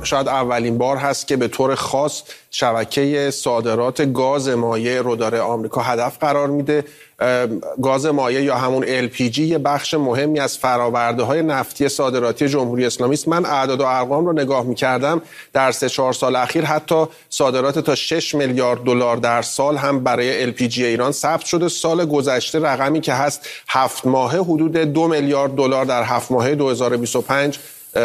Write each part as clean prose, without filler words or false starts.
شاید اولین بار هست که به طور خاص شبکه صادرات گاز مایع رو داره آمریکا هدف قرار میده. گاز مایع یا همون LPG یه بخش مهمی از فرآورده‌های نفتی صادراتی جمهوری اسلامی است. من اعداد و ارقام رو نگاه می‌کردم، در 3-4 سال اخیر حتی صادرات تا 6 میلیارد دلار در سال هم برای LPG ایران ثبت شده. سال گذشته رقمی که هست 7 ماهه حدود 2 میلیارد دلار در 7 ماهه 2025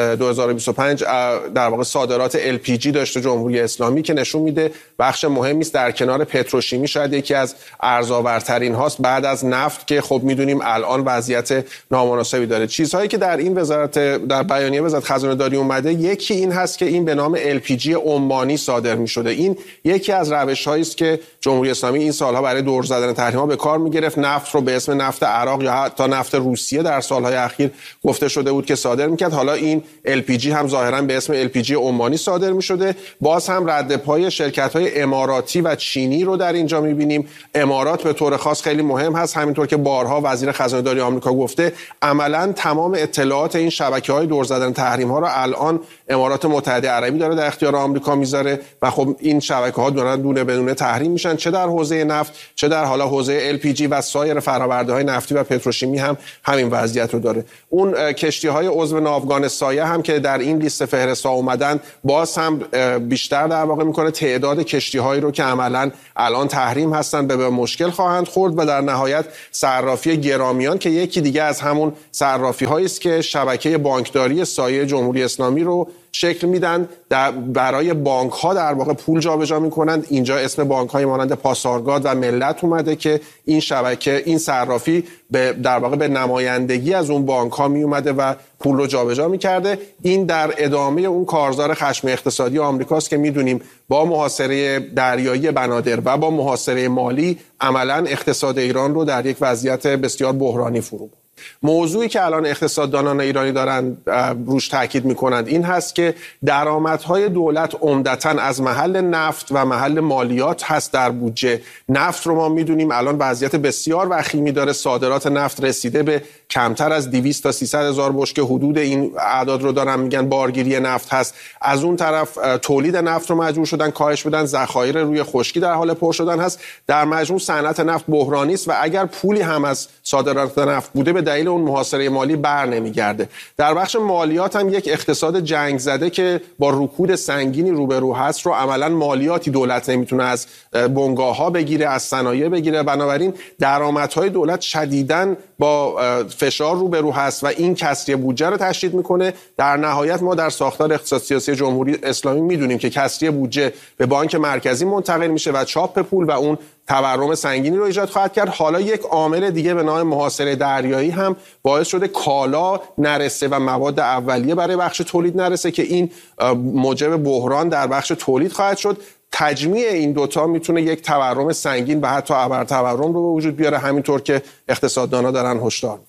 در واقع صادرات LPG داشته جمهوری اسلامی که نشون میده بخش مهمی است. در کنار پتروشیمی شاید یکی از ارزآورترین هاست بعد از نفت که خب میدونیم الان وضعیت نامناسبی داره. چیزهایی که در این در بیانیه وزارت خزانه داری اومده، یکی این هست که این به نام LPG عمانی صادر میشده. این یکی از روش‌هایی است که جمهوری اسلامی این سالها برای دور زدن تحریم‌ها به کار میگرفت. نفت رو به اسم نفت عراق یا حتی نفت روسیه در سالهای اخیر گفته شده بود که صادر میکرد. حالا این LPG هم ظاهرا به اسم LPG عمانی صادر می شده. باز هم رد پای شرکت‌های اماراتی و چینی رو در اینجا می‌بینیم. امارات به طور خاص خیلی مهم هست، همینطور که بارها وزیر خزانه داری آمریکا گفته عملاً تمام اطلاعات این شبکه‌های دور زدن تحریم‌ها رو الان امارات متحده عربی داره در اختیار آمریکا میذاره و خب این شبکه‌ها دارن دونه بدونه تحریم میشن، چه در حوزه نفت چه در حالا حوزه LPG و سایر فرآورده‌های نفتی و پتروشیمی هم همین وضعیت رو داره. اون کشتی‌های عضو ناوگان سایه هم که در این لیست فهرست‌ها اومدن باز هم بیشتر در واقع میکنه تعداد کشتی‌هایی رو که عملاً الان تحریم هستن به مشکل خواهند خورد و در نهایت صرافی گرامیان که یکی دیگه از همون صرافی‌هایی است که شبکه بانکداری سایه جمهوری اسلامی رو شکل میدن، برای بانک ها در واقع پول جابجا میکنند. اینجا اسم بانک های مانند پاسارگاد و ملت اومده که این شبکه، این صرافی در واقع به نمایندگی از اون بانک ها می اومده و پول رو جابجا میکرده. این در ادامه اون کارزار خشم اقتصادی آمریکاست که میدونیم با محاصره دریایی بنادر و با محاصره مالی عملاً اقتصاد ایران رو در یک وضعیت بسیار بحرانی فرو برد. موضوعی که الان اقتصاددانان ایرانی دارن روش تاکید میکنند این هست که درآمدهای دولت عمدتاً از محل نفت و محل مالیات هست در بودجه. نفت رو ما میدونیم الان وضعیت بسیار وخیمی داره. صادرات نفت رسیده به کمتر از 200 تا 300 هزار بشکه، حدود این اعداد رو دارن میگن بارگیری نفت هست. از اون طرف تولید نفت رو مجبور شدن کاهش بدن، ذخایر روی خشکی در حال پر شدن هست. در مجموع صنعت نفت بحرانی است و اگر پولی هم از صادرات نفت بوده به دلیل اون محاصره مالی بر نمیگرده. در بخش مالیات هم یک اقتصاد جنگ زده که با رکود سنگینی روبرو هست رو عملاً مالیاتی دولت نمیتونه از بنگاه‌ها بگیره، از صنایع بگیره. بنابراین درآمدهای دولت شدیداً با فشار روبرو هست و این کسری بودجه رو تشدید میکنه. در نهایت ما در ساختار اقتصاد سیاسی جمهوری اسلامی میدونیم که کسری بودجه به بانک مرکزی منتقل میشه و چاپ پول و اون تورم سنگینی رو ایجاد خواهد کرد. حالا یک عامل دیگه به نام محاصره دریایی هم باعث شده کالا نرسه و مواد اولیه برای بخش تولید نرسه که این موجب بحران در بخش تولید خواهد شد. تجمیع این دوتا میتونه یک تورم سنگین و حتی ابر تورم رو به وجود بیاره، همینطور که اقتصاددانا دارن هشدار.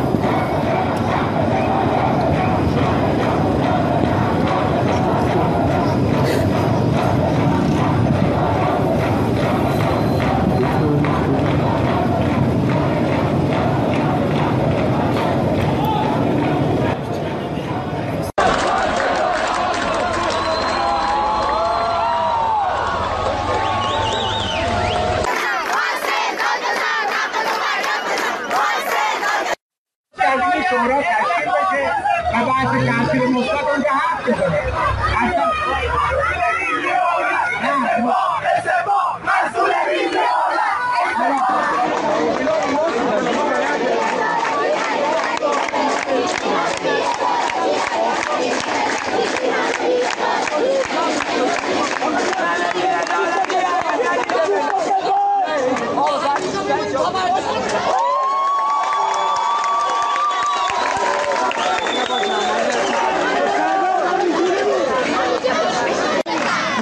شورا تشکیل بشه و بعد تاثیر مثبت اونجا حرف بزنه.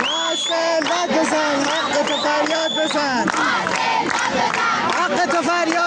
حق تو فریاد